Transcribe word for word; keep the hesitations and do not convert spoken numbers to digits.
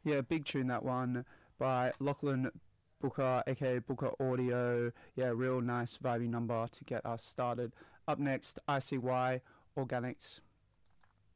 Yeah, big tune that one by Lachlan Booker, aka Booker Audio. Yeah, real nice vibey number to get us started. Up next, I C Y Organics.